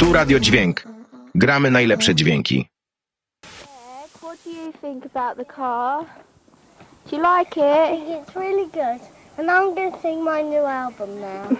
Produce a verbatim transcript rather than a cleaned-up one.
Tu Radio Dźwięk. Gramy najlepsze dźwięki. What do you think about the car? Do you like it? I think it's really good. And I'm going to sing my new album now.